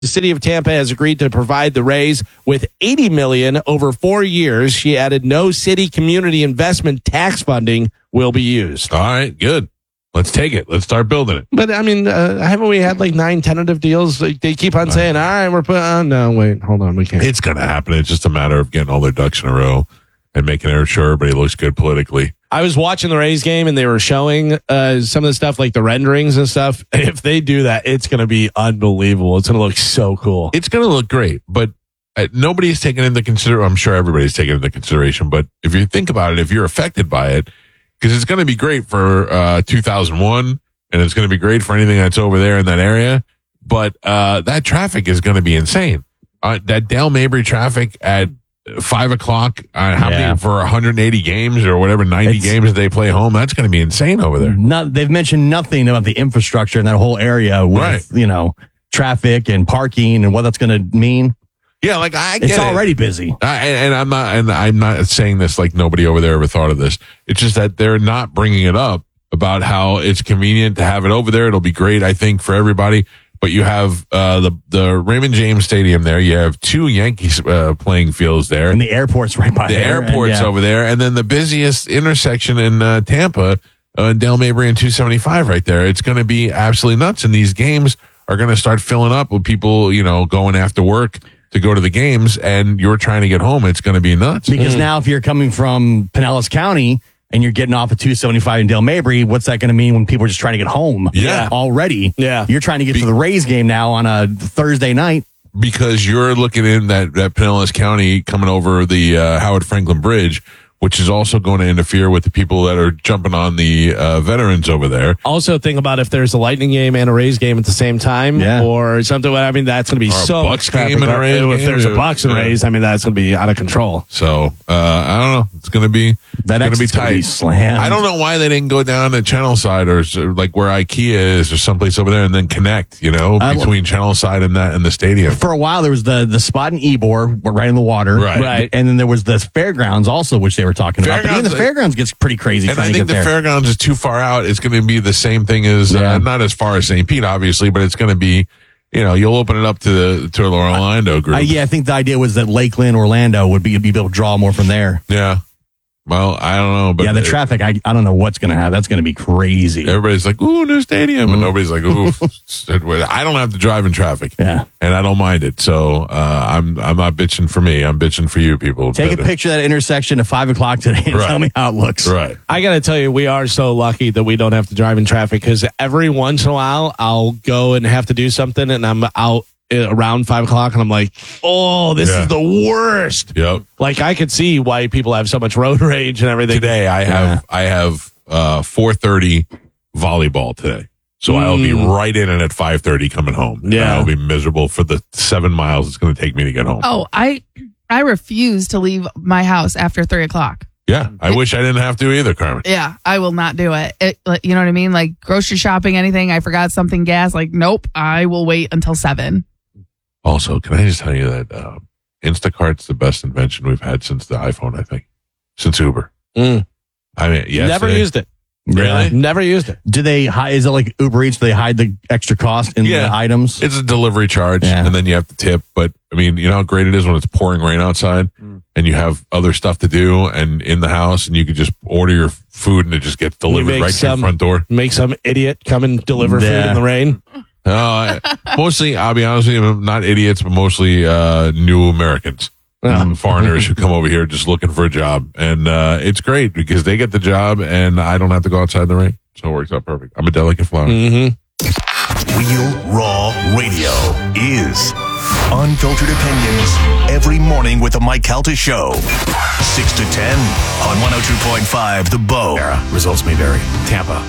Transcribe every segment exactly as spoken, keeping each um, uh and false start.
The city of Tampa has agreed to provide the Rays with eighty million dollars over four years. She added no city community investment tax funding will be used. All right, good. Let's take it. Let's start building it. But, I mean, uh, haven't we had like nine tentative deals? Like, they keep on saying, all right, we're putting on. No, wait, hold on. We can't. It's going to happen. It's just a matter of getting all their ducks in a row and making sure everybody looks good politically. I was watching the Rays game and they were showing uh, some of the stuff like the renderings and stuff. If they do that, it's going to be unbelievable. It's going to look so cool. It's going to look great, but uh, nobody's taken into consideration. I'm sure everybody's taken into consideration, but if you think about it, if you're affected by it, because it's going to be great for uh, two thousand one and it's going to be great for anything that's over there in that area, but uh, that traffic is going to be insane. Uh, that Dale Mabry traffic at Five o'clock, uh, how Yeah. many for one hundred eighty games or whatever, ninety It's- games they play home? That's going to be insane over there. Not, they've mentioned nothing about the infrastructure in that whole area with, Right. you know, traffic and parking and what that's going to mean. Yeah, like I get It's it. already busy. I, and and I'm not, and I'm not saying this like nobody over there ever thought of this. It's just that they're not bringing it up about how it's convenient to have it over there. It'll be great, I think, for everybody. But you have uh, the the Raymond James Stadium there. You have two Yankees uh, playing fields there. And the airport's right by The there. airport's And, yeah. over there, and then the busiest intersection in uh, Tampa, uh, Dale Mabry and two seventy-five right there. It's going to be absolutely nuts, and these games are going to start filling up with people, you know, going after work to go to the games, and you're trying to get home. It's going to be nuts. Because now if you're coming from Pinellas County and you're getting off at two seventy-five in Dale Mabry, what's that going to mean when people are just trying to get home? Yeah. Already. Yeah. You're trying to get to the Rays game now on a Thursday night. Because you're looking in that, that Pinellas County coming over the uh, Howard Franklin Bridge, which is also going to interfere with the people that are jumping on the uh, veterans over there. Also, think about if there's a Lightning game and a Rays game at the same time, Yeah. or something. I mean, that's going to be Or a so Bucks much traffic. game and a Rays If game, there's a yeah. Bucks and Yeah. Rays, I mean, that's going to be out of control. So uh, I don't know. It's going to be That going to be exit's gonna tight. be slammed. I don't know why they didn't go down to Channelside or s- like where IKEA is or someplace over there and then connect. You know, I- between Channelside and that and the stadium. For a while, there was the, the spot in Ybor, right in the water. Right. Right. And then there was the fairgrounds also, which they were talking about. But even the Fairgrounds- fairgrounds gets pretty crazy And trying I to think the get there. fairgrounds is too far out. It's going to be the same thing as Yeah. uh, not as far as Saint Pete, obviously, but it's going to be. You know, you'll open it up to the to the Orlando group. Uh, yeah, I think the idea was that Lakeland, Orlando would be, be able to draw more from there. Yeah. Well, I don't know, but yeah, the it- traffic, I, I don't know what's going to have. That's going to be crazy. everybody's like, "Ooh, new stadium," and nobody's like, "Ooh." I don't have to drive in traffic, Yeah. and I don't mind it. So uh, I'm I'm not bitching for me. I'm bitching for you people. Take a But, uh, picture of that intersection at five o'clock today and Right. tell me how it looks. Right. I got to tell you, we are so lucky that we don't have to drive in traffic because every once in a while I'll go and have to do something and I'm out uh, around five o'clock and I'm like, oh, this Yeah. is the worst. Yep. Like I could see why people have so much road rage and everything. Today I have I have uh, four thirty volleyball today, so I'll be Mm. right in it at five thirty coming home. Yeah. I'll be miserable for the seven miles it's going to take me to get home. Oh, I I refuse to leave my house after three o'clock. Yeah, I wish I didn't have to either, Carmen. Yeah, I will not do it. it. like, You know what I mean? Like grocery shopping, anything. I forgot something, gas. Like, nope. I will wait until seven. Also, can I just tell you that uh, Instacart's the best invention we've had since the iPhone, I think. Since Uber. Mm. I mean, yes. Never used it. Really? Never used it. Do they hide? Is it like Uber Eats? Do they hide the extra cost in Yeah. the items? It's a delivery charge, Yeah. and then you have to tip. But, I mean, you know how great it is when it's pouring rain outside, Mm. and you have other stuff to do and in the house, and you could just order your food, and it just gets delivered make right to your some- front door. Make some idiot come and deliver food Yeah. in the rain. Uh, mostly, I'll be honest with you, not idiots, but mostly uh, new Americans. Um, foreigners who come over here just looking for a job. And uh, it's great because they get the job and I don't have to go outside in the rain. So it works out perfect. I'm a delicate flower. Mm-hmm. Real Raw Radio is unfiltered opinions every morning with the Mike Calta Show. six to ten on one oh two point five The Bow. Results may vary. Tampa.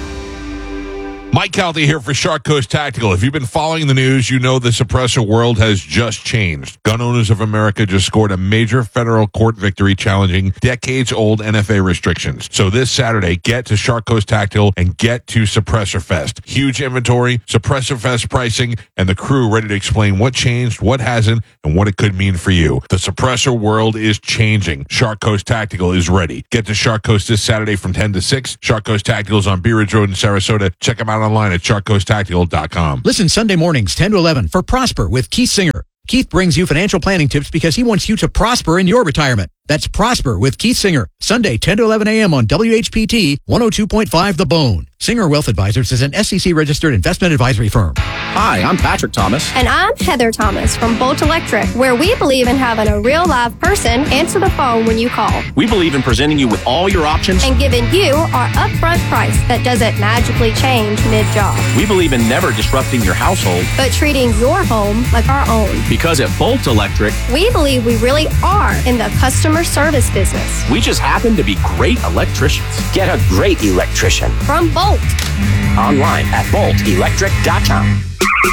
Mike Calta here for Shark Coast Tactical. If you've been following the news, you know the suppressor world has just changed. Gun Owners of America just scored a major federal court victory challenging decades-old N F A restrictions. So this Saturday, get to Shark Coast Tactical and get to Suppressor Fest. Huge inventory, Suppressor Fest pricing, and the crew ready to explain what changed, what hasn't, and what it could mean for you. The suppressor world is changing. Shark Coast Tactical is ready. Get to Shark Coast this Saturday from ten to six. Shark Coast Tactical is on Bee Ridge Road in Sarasota. Check them out out online at shark coast tactical dot com. Listen Sunday mornings, ten to eleven, for Prosper with Keith Singer. Keith brings you financial planning tips because he wants you to prosper in your retirement. That's Prosper with Keith Singer. Sunday, ten to eleven a.m. on W H P T one oh two point five The Bone. Singer Wealth Advisors is an S E C-registered investment advisory firm. Hi, I'm Patrick Thomas. And I'm Heather Thomas from Bolt Electric, where we believe in having a real live person answer the phone when you call. We believe in presenting you with all your options and giving you our upfront price that doesn't magically change mid-job. We believe in never disrupting your household, but treating your home like our own. Because at Bolt Electric, we believe we really are in the customer service business. We just happen to be great electricians. Get a great electrician from Bolt. Online at bolt electric dot com.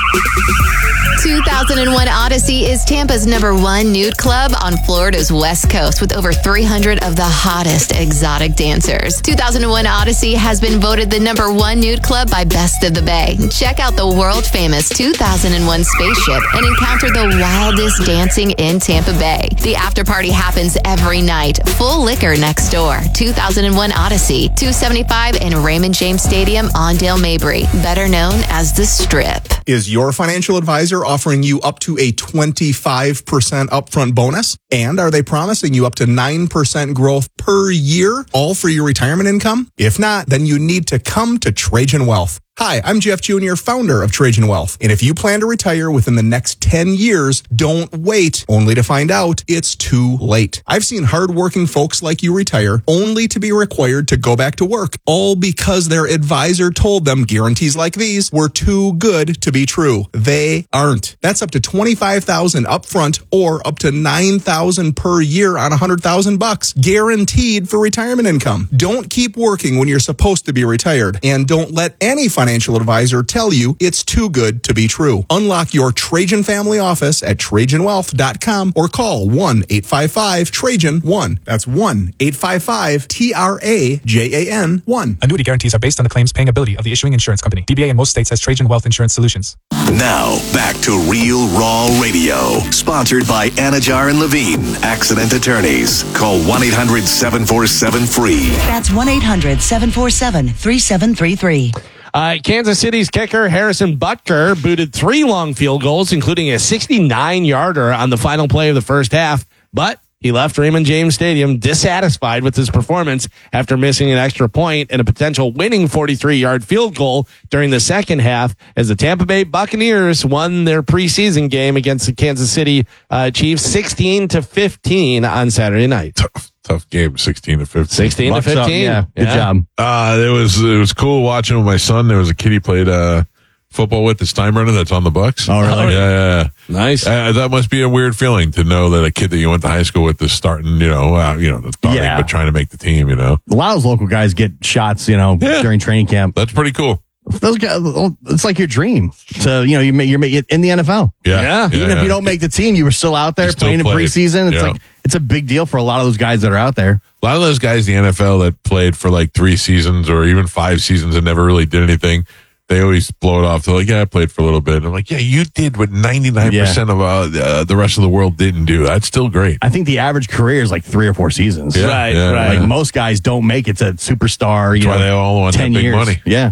two thousand one Odyssey is Tampa's number one nude club on Florida's West Coast with over three hundred of the hottest exotic dancers. two thousand one Odyssey has been voted the number one nude club by Best of the Bay. Check out the world-famous two thousand one spaceship and encounter the wildest dancing in Tampa Bay. The after party happens every night. Full liquor next door. two thousand one Odyssey, two seventy-five in Raymond James Stadium on Dale Mabry, better known as The Strip. Is your financial advisor offering you up to a twenty-five percent upfront bonus? And are they promising you up to nine percent growth per year, all for your retirement income? If not, then you need to come to Trajan Wealth. Hi, I'm Jeff Junior, founder of Trajan Wealth. And if you plan to retire within the next ten years, don't wait only to find out it's too late. I've seen hardworking folks like you retire only to be required to go back to work, all because their advisor told them guarantees like these were too good to be true. They aren't. That's up to twenty-five thousand dollars upfront or up to nine thousand dollars per year on one hundred thousand bucks, guaranteed for retirement income. Don't keep working when you're supposed to be retired, and don't let any financial Financial advisor tell you it's too good to be true. Unlock your Trajan family office at trajan wealth dot com or call one eight five five Trajan one. That's one eight five five T R A J A N one. Annuity guarantees are based on the claims paying ability of the issuing insurance company. D B A in most states has Trajan Wealth Insurance Solutions. Now, back to Real Raw Radio. Sponsored by Anajar and Levine, Accident Attorneys. Call one eight hundred seven four seven free. That's one eight hundred seven four seven three seven three three. Uh, Kansas City's kicker Harrison Butker booted three long field goals, including a sixty-nine yarder on the final play of the first half, but he left Raymond James Stadium dissatisfied with his performance after missing an extra point and a potential winning forty-three-yard field goal during the second half as the Tampa Bay Buccaneers won their preseason game against the Kansas City uh, Chiefs sixteen to fifteen on Saturday night. Tough, tough game, sixteen to fifteen. sixteen to fifteen. Yeah, good yeah. job. Uh, it was it was cool watching with my son. There was a kid he played uh, football with, the Steinbrenner, that's on the Bucks. Oh, really? Yeah, yeah, yeah. Nice. Uh, that must be a weird feeling to know that a kid that you went to high school with is starting, you know, uh, you know, starting, Yeah. but trying to make the team, you know. A lot of those local guys get shots, you know, Yeah. during training camp. That's pretty cool. Those guys, it's like your dream. So, you know, you make, you're in the N F L. Yeah. Yeah. Even yeah. if you don't make the team, you were still out there You still playing in played. preseason. It's Yeah. like, it's a big deal for a lot of those guys that are out there. A lot of those guys in the N F L that played for like three seasons or even five seasons and never really did anything, they always blow it off. They're like, yeah, I played for a little bit. And I'm like, yeah, you did what ninety-nine percent of uh, uh, the rest of the world didn't do. That's still great. I think the average career is like three or four seasons. Yeah, Right, yeah, right. Like yeah. most guys don't make it to superstar. You That's why know, they all want that ten big years. money. Yeah.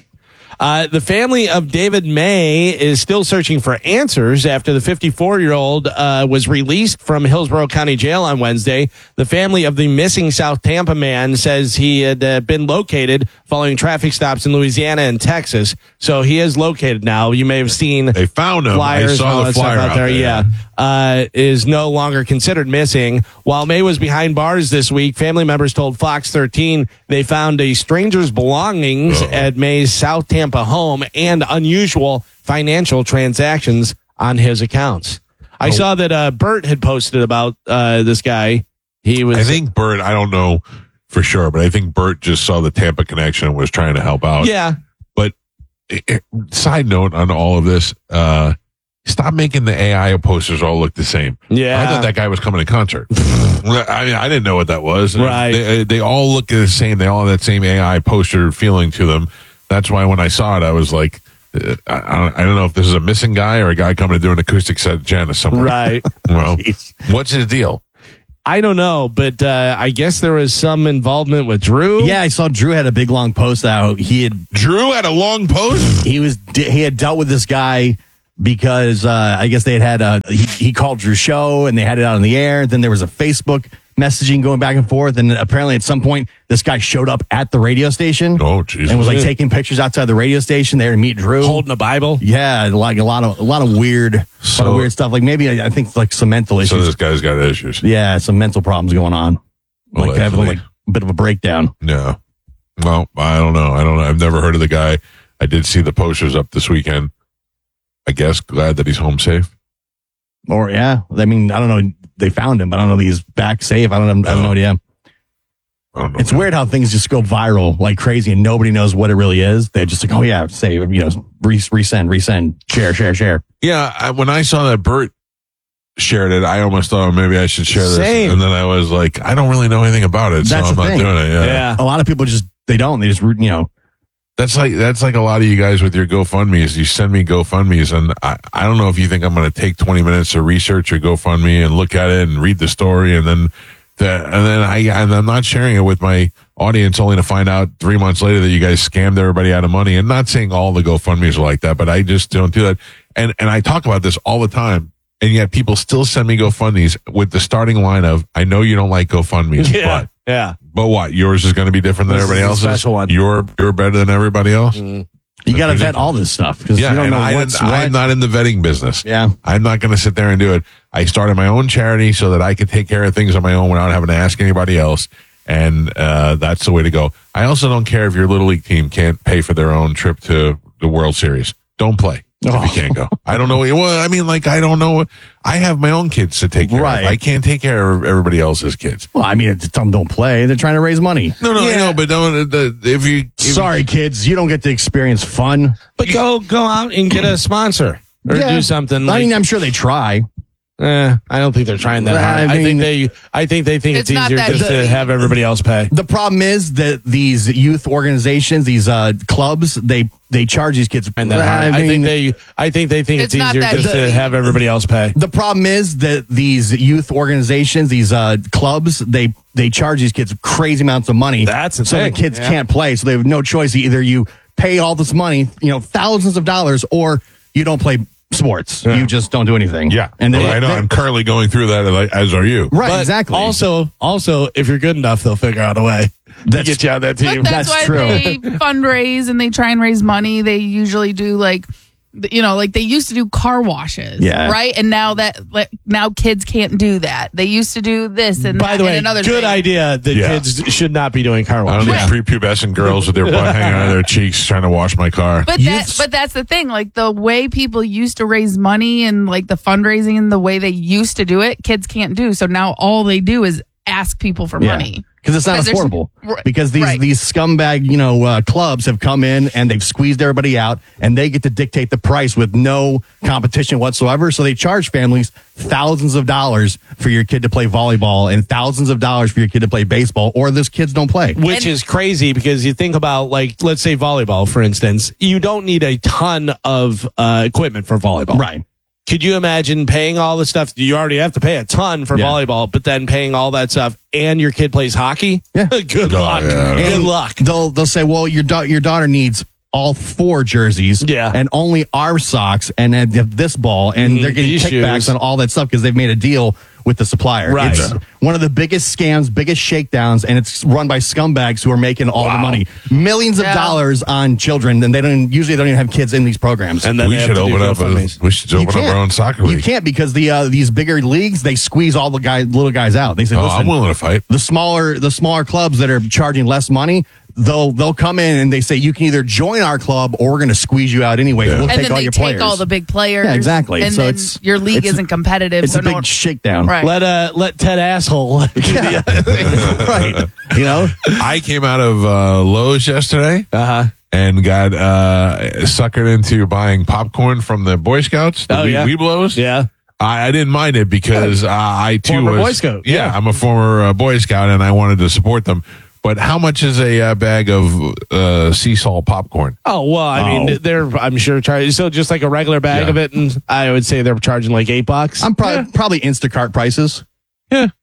Uh, the family of David May is still searching for answers after the fifty-four-year-old uh, was released from Hillsborough County Jail on Wednesday. The family of the missing South Tampa man says he had uh, been located following traffic stops in Louisiana and Texas. So he is located now. You may have seen They found him. flyers I saw and all the that stuff flyer out out there. there. Yeah. Uh, is no longer considered missing. While May was behind bars this week, family members told Fox thirteen they found a stranger's belongings Uh-oh. at May's South Tampa home and unusual financial transactions on his accounts. I Oh. saw that uh, Bert had posted about uh, this guy. He was. I think Bert, I don't know for sure, but I think Bert just saw the Tampa connection and was trying to help out. Yeah. But eh, eh, side note on all of this, uh, stop making the A I posters all look the same. Yeah. I thought that guy was coming to concert. I mean, I didn't know what that was. Right. They, they all look the same. They all have that same A I poster feeling to them. That's why when I saw it, I was like, uh, I, I, don't, I don't know if this is a missing guy or a guy coming to do an acoustic set at Janice somewhere. Right. Well, what's his deal? I don't know, but uh, I guess there was some involvement with Drew. Yeah, I saw Drew had a big long post out. He had Drew had a long post. He was he had dealt with this guy because uh, I guess they had had a he, he called Drew's show and they had it out on the air. Then there was a Facebook messaging going back and forth, and apparently at some point this guy showed up at the radio station. Oh, Jesus. And was like taking pictures outside the radio station there to meet Drew, holding a Bible. Yeah, like a lot of a lot of weird, So- lot of weird stuff. Like maybe I, I think like some mental issues. So this guy's got issues. Yeah, some mental problems going on. Like Allegedly. having like a bit of a breakdown. Yeah. Well, I don't know. I don't know. I've never heard of the guy. I did see the posters up this weekend. I guess glad that he's home safe. Or yeah, I mean I don't know. They found him, but I don't know if he's back safe. I don't know. I have no idea. I don't know. It's weird how things just go viral like crazy and nobody knows what it really is. They're just like, oh yeah, save, you know, re- resend, resend, share, share, share. Yeah. I, when I saw that Bert shared it, I almost thought maybe I should share this. Same. And then I was like, I don't really know anything about it, so That's I'm the not thing. doing it. Yeah. Yeah. A lot of people just, they don't. They just, you know, That's like that's like a lot of you guys with your GoFundMe's. You send me GoFundMe's, and I, I don't know if you think I'm going to take twenty minutes to research your GoFundMe and look at it and read the story, and then the, and then I and I'm not sharing it with my audience only to find out three months later that you guys scammed everybody out of money. And not saying all the GoFundMe's are like that, but I just don't do that. And and I talk about this all the time, and yet people still send me GoFundMe's with the starting line of, "I know you don't like GoFundMe's, Yeah. but." Yeah. But what? Yours is going to be different than This everybody is a else's. special one. You're you're better than everybody else. you got to vet all this stuff because Yeah, you don't and know I, what's I'm what. not in the vetting business. Yeah. I'm not going to sit there and do it. I started my own charity so that I could take care of things on my own without having to ask anybody else. And uh, that's the way to go. I also don't care if your Little League team can't pay for their own trip to the World Series. Don't play if Oh. you can't go. I don't know. Well, I mean, like, I don't know. I have my own kids to take care Right. of. I can't take care of everybody else's kids. Well, I mean, it's, some don't play. They're trying to raise money. No, no, I know, but don't, the, if you. If Sorry, kids, you don't get to experience fun. But go go out and get a sponsor or Yeah. do something. I Like, mean, I'm sure they try. eh, I don't think they're trying that I hard. I, mean- think they. I think they think it's, It's not easier that just to big. have everybody else pay. The problem is that these youth organizations, these uh, clubs, they they charge these kids. And then I I, think mean, they. I think they think it's, It's not easier that just to big. have everybody else pay. The problem is that these youth organizations, these uh, clubs, they they charge these kids crazy amounts of money. That's the so thing, the kids yeah. can't play. So they have no choice. Either you pay all this money, you know, thousands of dollars, or you don't play sports. Yeah. You just don't do anything. Yeah. and Well, they, I know. they- I'm currently going through that, as are you. right, But exactly. Also, also, if you're good enough, they'll figure out a way to That's- get you on that But team. that's, That's why true. they fundraise and they try and raise money. They usually do like, you know, like they used to do car washes, Yeah. right? And now that like, now kids can't do that. They used to do this and By that the way, and another good thing. idea that Yeah. kids should not be doing car I wash. don't need prepubescent girls with their butt hanging out of their cheeks trying to wash my car. But that, but that's the thing. Like the way people used to raise money and like the fundraising and the way they used to do it, kids can't do. So now all they do is ask people for Yeah. money. Because it's not 'Cause there's- affordable. Right. Because these Right. these scumbag, you know, uh, clubs have come in and they've squeezed everybody out, and they get to dictate the price with no competition whatsoever. So they charge families thousands of dollars for your kid to play volleyball and thousands of dollars for your kid to play baseball, or those kids don't play. Which is crazy because you think about, like, let's say volleyball, for instance, you don't need a ton of uh, equipment for volleyball. Right. Could you imagine paying all the stuff? You already have to pay a ton for Yeah. volleyball, but then paying all that stuff and your kid plays hockey? Yeah. Good Oh, luck. yeah. Good And luck. They'll they'll say, well, your da- your daughter needs all four jerseys, Yeah. and only our socks, and then this ball, and Mhm, they're getting these kickbacks shoes. on all that stuff because they've made a deal with the supplier. Right. It's one of the biggest scams, biggest shakedowns, and it's run by scumbags who are making all the money, millions of Yeah. dollars on children, and they don't usually they don't even have kids in these programs. And then We they have should to do open up. A, GoFundMes. we should You open up can't. our own soccer You league. can't because the uh, these bigger leagues they squeeze all the guys, little guys out. They say, Oh, listen, I'm willing to fight. the smaller the smaller clubs that are charging less money, they'll they'll come in and they say you can either join our club or we're going to squeeze you out anyway. Yeah. We'll And take then all they your take players. all the big players. Yeah, exactly. And So then it's- your league it's- isn't competitive. It's so a big no, shakedown. Right. Let uh let Ted asshole. Right. You know? I came out of uh, Lowe's yesterday Uh huh. and got uh, suckered into buying popcorn from the Boy Scouts, the Oh, Wee- yeah. Weeblos. Yeah. I, I didn't mind it because uh, I too Former was Boy Scout. Yeah, Yeah. I'm a former uh, Boy Scout and I wanted to support them. But how much is a uh, bag of uh, sea salt popcorn? Oh well, I Oh. mean, they're I'm sure charging so just like a regular bag Yeah. of it, and I would say they're charging like eight bucks. I'm probably probably Instacart prices. yeah.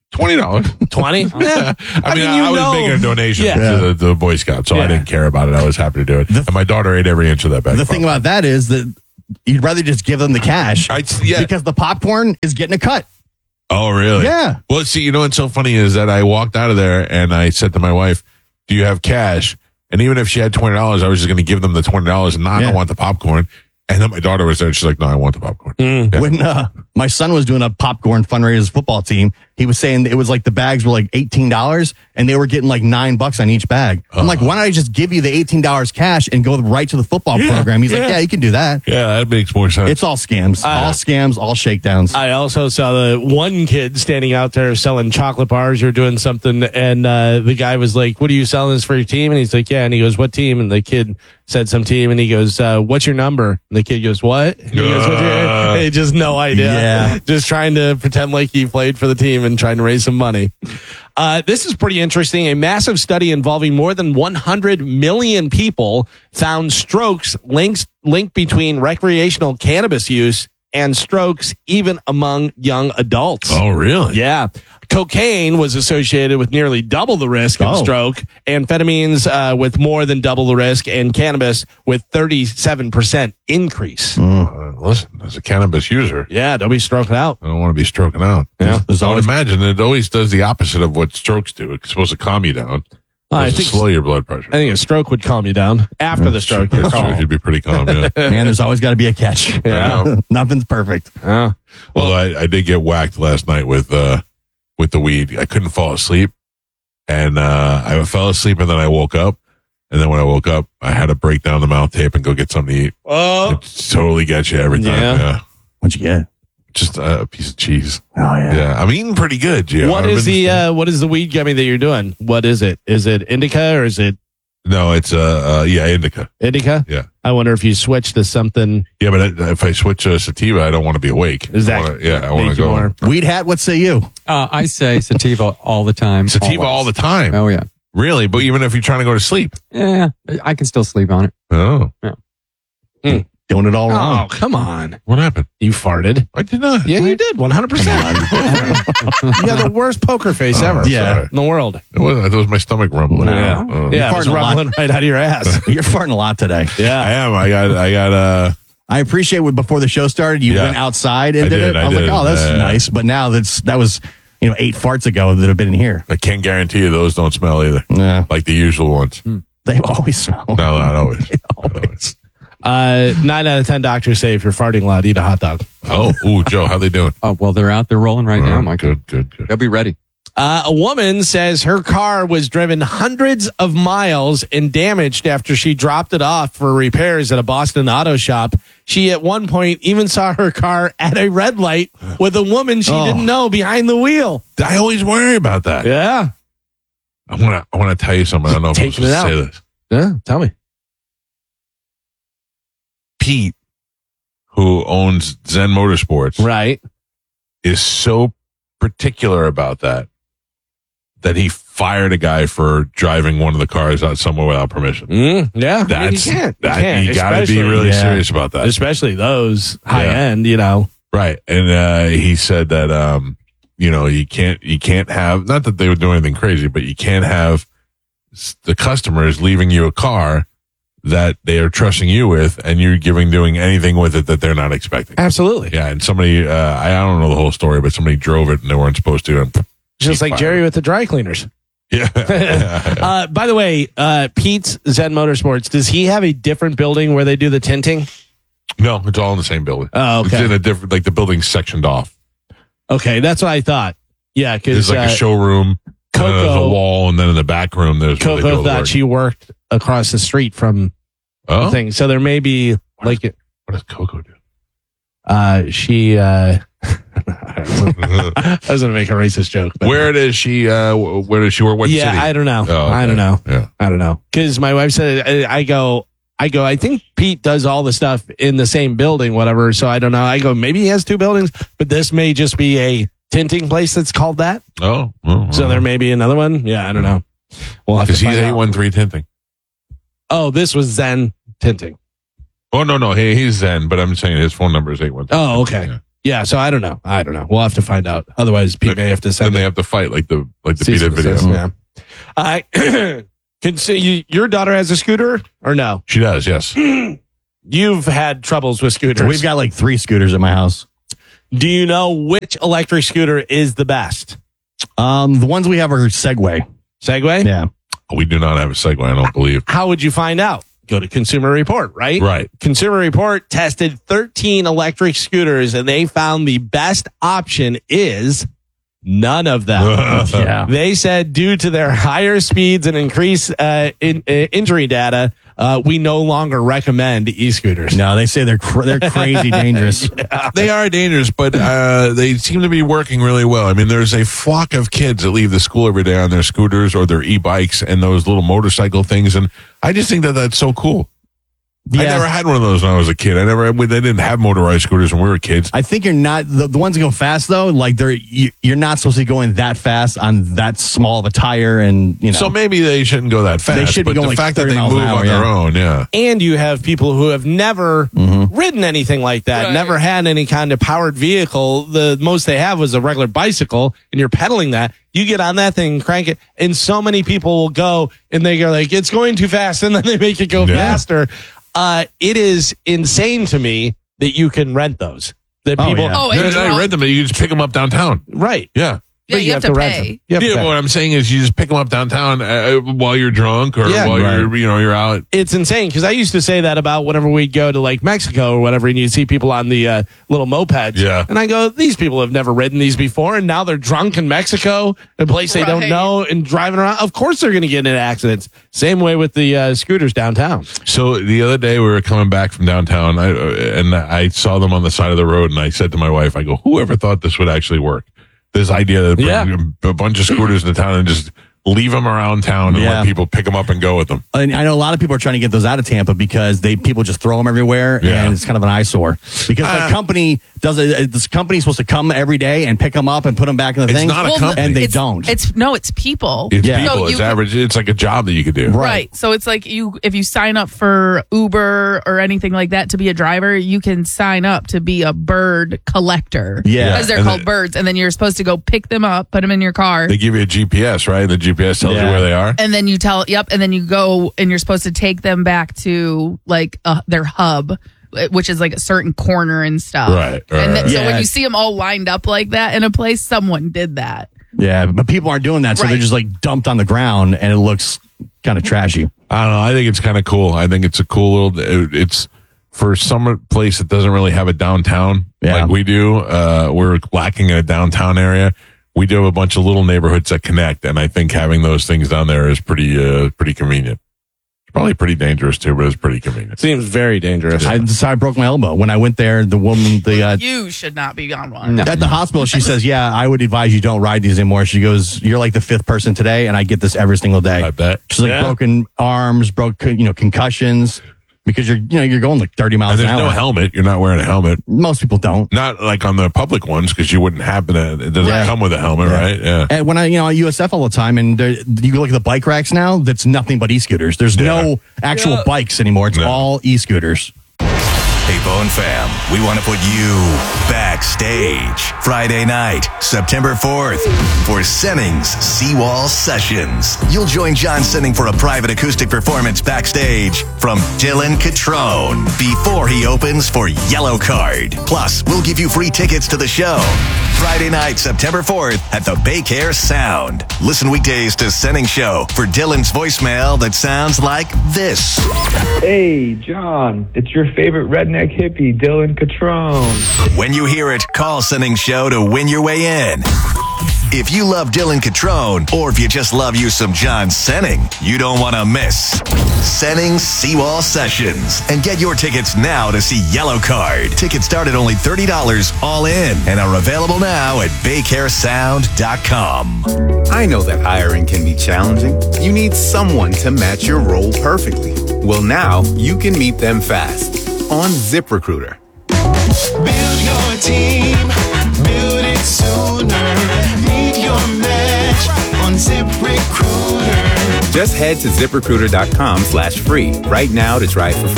twenty dollars. twenty? Yeah. I mean, mean, I, you I was know- making a donation Yeah. to the, the Boy Scouts, so I Yeah. didn't care about it. I was happy to do it. And my daughter ate every inch of that bag. The of thing popcorn. about that is that you'd rather just give them the cash I, yeah. because the popcorn is getting a cut. Oh, really? Yeah. Well, see, you know what's so funny is that I walked out of there and I said to my wife, do you have cash? And even if she had twenty dollars, I was just going to give them the twenty dollars and not, I Yeah. don't want the popcorn. And then my daughter was there and she's like, no, I want the popcorn. Yeah. When uh, my son was doing a popcorn fundraiser football team, he was saying it was like the bags were like eighteen dollars and they were getting like nine bucks on each bag. I'm like, why don't I just give you the eighteen dollars cash and go right to the football Yeah, program? He's yeah. like, yeah, you can do that. Yeah, that makes more sense. It's all scams, Uh, all scams, all shakedowns. I also saw the one kid standing out there selling chocolate bars or doing something, and uh, the guy was like, "What are you selling this for your team?" And he's like, "Yeah." And he goes, "What team?" And the kid said some team, and he goes, uh, "What's your number?" And the kid goes, "What?" And he goes, "What's your-" Uh, Hey, just no idea. Yeah. Just trying to pretend like he played for the team and trying to raise some money. Uh, this is pretty interesting. A massive study involving more than one hundred million people found strokes links linked between recreational cannabis use and strokes even among young adults. oh, really? Yeah. Cocaine was associated with nearly double the risk of Oh. stroke, amphetamines uh, with more than double the risk, and cannabis with thirty-seven percent increase. Uh, listen, as a cannabis user, Yeah, don't be stroking out. I don't want to be stroking out. Yeah. There's I would always imagine it always does the opposite of what strokes do. It's supposed to calm you down. I It's supposed think to slow your blood pressure. I think a stroke would calm you down. After the stroke, you're That's true. calm. You'd be pretty calm, yeah. man, there's always got to be a catch. I know. Nothing's perfect. Yeah. Well, I, I did get whacked last night with uh with the weed. I couldn't fall asleep, and uh I fell asleep, and then I woke up, and then when I woke up, I had to break down the mouth tape and go get something to eat. Oh, It totally gets you every time. Yeah. Yeah, What'd you get? just uh, a piece of cheese. Oh, yeah. Yeah, I'm eating pretty good, Gio. what I've is been- the uh, what is the weed gummy that you're doing? What is it? Is it indica or is it No, it's uh, uh yeah, indica. indica? Yeah. I wonder if you switch to something. Yeah, but if I switch to sativa, I don't want to be awake. Is that I wanna, yeah, I want make to you go more? Weed hat, what say you? Uh, I say sativa all the time. sativa always. all the time. Oh, yeah. Really? But even if you're trying to go to sleep. Yeah, I can still sleep on it. Oh, Doing it all wrong. Oh, come on. what happened? You farted. I did not. Yeah, you did. one hundred percent. You got the worst poker face ever yeah. sorry. in the world. It was, it was my stomach rumbling. Yeah. Oh. Yeah, it was farting a lot. rumbling right out of your ass. You're farting a lot today. Yeah. I am. I got. I got. Uh. I appreciate when before the show started, you Yeah. went outside and I did, did, it. I, I was did. like, oh, that's Yeah. nice. But now that's that was you know eight farts ago that have been in here. I can't guarantee you those don't smell either. Yeah, Like the usual ones. they always smell. No, not always. always. Uh, nine out of ten doctors say if you're farting a lot, eat a hot dog. Oh, ooh, Joe, how they doing? Oh, well, they're out there rolling right now, Oh, Michael. good, good, good. They'll be ready. Uh, a woman says her car was driven hundreds of miles and damaged after she dropped it off for repairs at a Boston auto shop. She at one point even saw her car at a red light with a woman she Oh. didn't know behind the wheel. I always worry about that. Yeah. I want to. I want to tell you something. I don't know if I'm Taking supposed it to say out. this. Yeah. Tell me. Pete, who owns Zen Motorsports, Right. is so particular about that that he fired a guy for driving one of the cars out somewhere without permission. Mm, yeah. That's I mean, you can't. You, that, can't, you got to be especially- really yeah. serious about that. Especially those high Yeah. end, you know. Right. And uh, he said that um, you know, you can't you can't have, not that they would do anything crazy, but you can't have s- the customers leaving you a car that they are trusting you with and you're giving doing anything with it that they're not expecting. Absolutely. Yeah, and somebody uh, I don't know the whole story, but somebody drove it and they weren't supposed to, and Just he like fired Jerry it. with the dry cleaners. Yeah. uh, by the way, uh, Pete's Zen Motorsports, does he have a different building where they do the tinting? No, it's all in the same building. Oh, It's okay. in a different, like the building's sectioned off. Okay, that's what I thought. Yeah, because There's like uh, a showroom, and then there's a Coco- wall, and then in the back room there's where they do all Coco the thought work. she worked across the street from Oh, the thing. So there may be like, what does Coco do? uh, she, uh, I was going to make a racist joke. But Where does she? Uh, where does she work? What yeah, city? I don't know. Oh, okay. I don't know. Yeah. I don't know. Because my wife said, I, I go, I go, I think Pete does all the stuff in the same building, whatever. So I don't know. I go, maybe he has two buildings, but this may just be a tinting place that's called that. Oh, oh So there may be another one. Yeah, I don't know. We'll have to because he's find eight out. one three tinting. Oh, this was Zen tinting. Oh no, no, he, he's Zen, but I'm saying his phone number is eight one three. Oh, okay. Yeah. Yeah, so I don't know. I don't know. We'll have to find out. Otherwise, Pete may have to Then send they have to fight like the like the cease beat and video. desist, Yeah. I can see you, your daughter has a scooter or no? She does, yes. You've had troubles with scooters. We've got like three scooters at my house. Do you know which electric scooter is the best? Um, the ones we have are Segway. Segway? Yeah. We do not have a Segway, I don't believe. How would you find out? Go to Consumer Report, right? Right. Consumer Report tested thirteen electric scooters and they found the best option is none of them. Yeah. They said due to their higher speeds and increased uh, in, uh, injury data, uh, we no longer recommend e-scooters. No, they say they're cr- they're crazy dangerous. They are dangerous, but uh, they seem to be working really well. I mean, there's a flock of kids that leave the school every day on their scooters or their e-bikes and those little motorcycle things, and I just think that that's so cool. I Yeah. never had one of those when I was a kid. I never. They didn't have motorized scooters when we were kids. I think you're not the, the ones that go fast though. Like they're you, you're not supposed to be going that fast on that small of a tire, and you know. So maybe they shouldn't go that fast. They should be but going the like fact that thirty they miles move an hour, on their yeah. own, yeah. And you have people who have never Mm-hmm. ridden anything like that, Right. never had any kind of powered vehicle. The most they have was a regular bicycle, and you're pedaling that. You get on that thing, crank it, and so many people will go and they go like, it's going too fast, and then they make it go Yeah. faster. Uh, it is insane to me that you can rent those. That Oh, people, yeah. Oh, Yeah, and I read them. You just pick them up downtown. right? Yeah. Yeah, But you have to rent pay. them. You have to Yeah, pay. what I'm saying is you just pick them up downtown uh, while you're drunk or Yeah, while right. you're, you know, you're out. It's insane because I used to say that about whenever we'd go to like Mexico or whatever, and you see people on the uh, little mopeds. Yeah. And I go, these people have never ridden these before, and now they're drunk in Mexico, a place they don't Right. know, and driving around. Of course, they're going to get into accidents. Same way with the uh, scooters downtown. So the other day we were coming back from downtown, I, and I saw them on the side of the road, and I said to my wife, "I go, whoever thought this would actually work? This idea that bring Yeah. a bunch of scooters into town and just leave them around town and Yeah. let people pick them up and go with them." And I know a lot of people are trying to get those out of Tampa because they people just throw them everywhere, Yeah. and it's kind of an eyesore. Because Uh, the company does it. This company's supposed to come every day and pick them up and put them back in the It's thing. not a Well, company. and they it's, don't. It's no, it's people. It's Yeah. people. So it's you could- average. It's like a job that you could do. Right. So it's like you if you sign up for Uber or anything like that to be a driver, you can sign up to be a bird collector. Yeah. Because they're And called the- birds. And then you're supposed to go pick them up, put them in your car. They give you a G P S, right? The G P S tells you Yeah. where they are. and then you tell, yep, and then you go and you're supposed to take them back to like uh, their hub, which is like a certain corner and stuff. Right, right, And then, right. so when Yeah. you see them all lined up like that in a place, someone did that. yeah, but people aren't doing that, so Right. they're just like dumped on the ground, and it looks kind of trashy. I don't know. I think it's kind of cool. I think it's a cool little. it- It's for some place that doesn't really have a downtown Yeah. like we do. Uh, we're lacking in a downtown area. We do have a bunch of little neighborhoods that connect, and I think having those things down there is pretty, uh, pretty convenient. It's probably pretty dangerous too, but it's pretty convenient. Seems very dangerous. I decided I broke my elbow when I went there. The woman, the uh, You should not be on one. No. at the hospital, she says, "Yeah, I would advise you don't ride these anymore." She goes, "You're like the fifth person today, and I get this every single day." I bet. She's like Yeah. broken arms, broke you know concussions because you're you know you're going like thirty miles And an there's hour. no helmet. You're not wearing a helmet. Most people don't. Not like on the public ones because you wouldn't happen to. It doesn't Right. come with a helmet, Yeah. right? Yeah. And when I, you know, at U S F all the time, and there, you look at the bike racks now, that's nothing but e-scooters. There's no actual Yeah. bikes anymore. It's No. all e-scooters. Hey, Bone Fam, we want to put you backstage Friday night, September fourth, for Senning's Seawall Sessions. You'll join John Senning for a private acoustic performance backstage from Dylan Catrone before he opens for Yellow Card. Plus, we'll give you free tickets to the show. Friday night, September fourth at the Baycare Sound. Listen weekdays to Senning Show for Dylan's voicemail that sounds like this. Hey, John, it's your favorite redneck hippie, Dylan Catrone. When you hear it, call Senning Show to win your way in. If you love Dylan Catrone, or if you just love you some John Senning, you don't want to miss Senning's Seawall Sessions. And get your tickets now to see Yellow Card. Tickets start at only thirty dollars all in and are available now at baycare sound dot com. I know that hiring can be challenging. You need someone to match your role perfectly. Well, now you can meet them fast on ZipRecruiter. Build your team, build it sooner. Meet your match on ZipRecruiter. Just head to ZipRecruiter.com slash free right now to try it for free.